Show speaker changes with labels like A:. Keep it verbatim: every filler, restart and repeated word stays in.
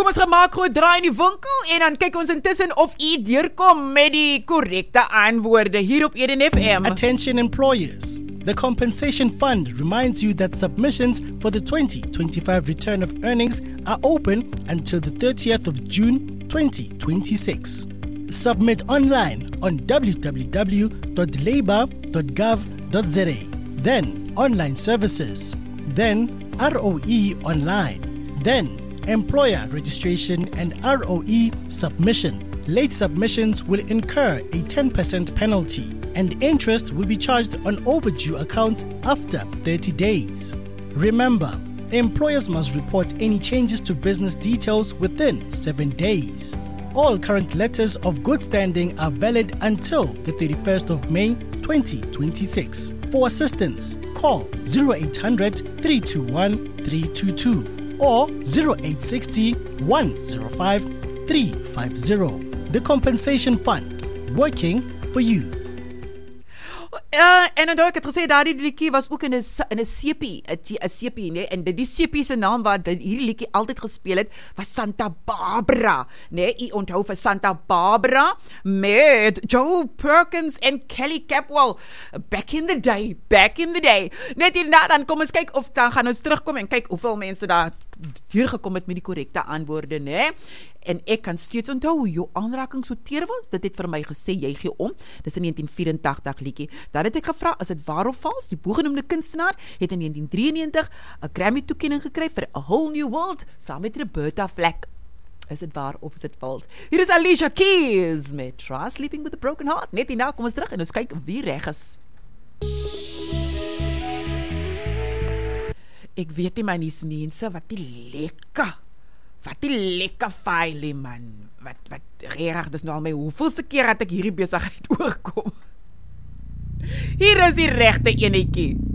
A: Kom ons gemaak gou 'n draai in die winkel en dan kyk ons intussen of u deurkom met die korrekte antwoorde hier op Eden F M.
B: Attention employers. The Compensation Fund reminds you that submissions for the twenty twenty-five return of earnings are open until the thirtieth of June twenty twenty-six. Submit online on w w w dot labour dot gov dot za. Then online services. Then R O E online. Then employer registration and R O E submission. Late submissions will incur a ten percent penalty and interest will be charged on overdue accounts after thirty days. Remember, employers must report any changes to business details within seven days. All current letters of good standing are valid until the thirty-first of May twenty twenty-six. For assistance, call zero eight hundred, three two one, three two two or zero eight six zero, one zero five, three five zero. The Compensation Fund, working for you.
A: Uh, en onthou ek het gesê daardie liedjie was ook in 'n in 'n sepie, 'n sepie, nee, en die sepie se naam wat hierdie liedjie altyd gespeel het was Santa Barbara, nee, u onthou vir Santa Barbara met Joe Perkins en Kelly Capwell back in the day, back in the day. Net hierna dan kom ons kyk of dan gaan ons terugkom en kyk hoeveel mense daar hier gekom het met die korrekte antwoorde, né? En ek kan steeds onthou hoe jou aanraking so teer was. Dit het vir my gesê jy gee om. Dis 'n negentien vyerentagtig liedjie. Dan het ek gevra, is dit waar of vals? Die bogenoemde kunstenaar het in negentien drieënnegentig 'n Grammy toekenning gekry vir A Whole New World saam met Roberta Flack. Is dit waar of is dit vals? Hier is Alicia Keys met Try Sleeping with a Broken Heart. Net hierna kom ons terug en ons kyk wie reg is. Ek weet nie, man, is mense, wat die lekker, wat die lekker file, man, wat, wat, rerig, dis nou al my hoeveelste keer dat ek hierdie besigheid oorkom. Hier is die regte enetjie.